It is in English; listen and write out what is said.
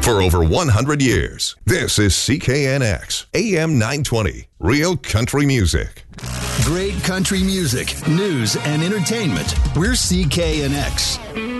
For over 100 years, this is CKNX, AM 920, Real Country Music. Great country music, news, and entertainment. We're CKNX.